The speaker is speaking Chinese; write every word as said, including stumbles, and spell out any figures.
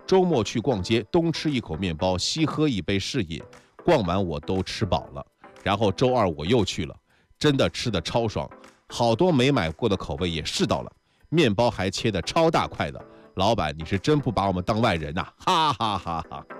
周末去逛街，东吃一口面包，西喝一杯试饮，逛完我都吃饱了。然后周二我又去了，真的吃得超爽，好多没买过的口味也试到了，面包还切得超大块的。老板，你是真不把我们当外人呐、啊！哈哈哈哈。